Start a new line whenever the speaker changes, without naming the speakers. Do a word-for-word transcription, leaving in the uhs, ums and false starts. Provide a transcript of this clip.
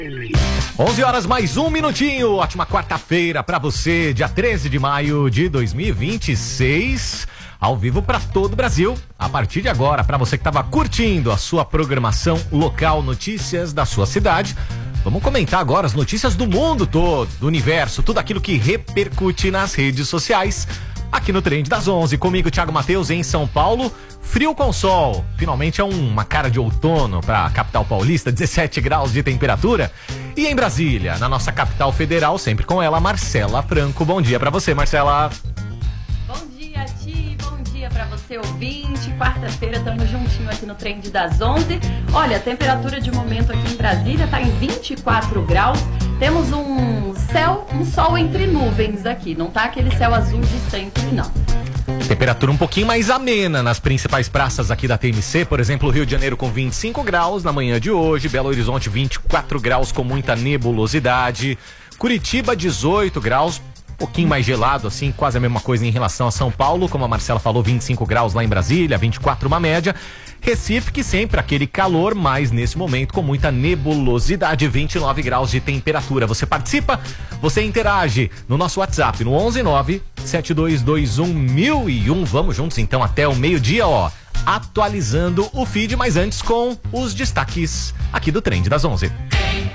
onze horas mais um minutinho, ótima quarta-feira pra você, dia treze de maio de dois mil e vinte e seis, ao vivo pra todo o Brasil. A partir de agora, pra você que tava curtindo a sua programação local, notícias da sua cidade, vamos comentar agora as notícias do mundo todo, do universo, tudo aquilo que repercute nas redes sociais. Aqui no Trend das onze, comigo, Thiago Matheus, em São Paulo, frio com sol. Finalmente é uma cara de outono para a capital paulista, dezessete graus de temperatura. E em Brasília, na nossa capital federal, sempre com ela, Marcela Franco. Bom dia para você, Marcela.
Bom dia, Ti. Bom dia para você, ouvinte. Quarta-feira, estamos juntinho aqui no Trend das onze. Olha, a temperatura de momento aqui em Brasília está em vinte e quatro graus. Temos um céu, um sol entre nuvens aqui. Não tá aquele céu azul de sempre, não.
Temperatura um pouquinho mais amena nas principais praças aqui da T M C. Por exemplo, Rio de Janeiro com vinte e cinco graus na manhã de hoje. Belo Horizonte vinte e quatro graus com muita nebulosidade. Curitiba dezoito graus. Um pouquinho mais gelado, assim, quase a mesma coisa em relação a São Paulo, como a Marcela falou, vinte e cinco graus lá em Brasília, vinte e quatro uma média. Recife, que sempre aquele calor, mas nesse momento com muita nebulosidade, vinte e nove graus de temperatura. Você participa, você interage no nosso WhatsApp, no onze nove sete dois dois um mil e um. Vamos juntos então até o meio-dia, ó, atualizando o feed, mas antes com os destaques aqui do Trend das onze.